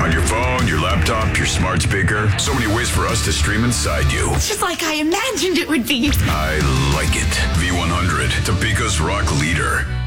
On your phone, your laptop, your smart speaker. So many ways for us to stream inside you. It's just like I imagined it would be. I like it. V100, Topeka's rock leader.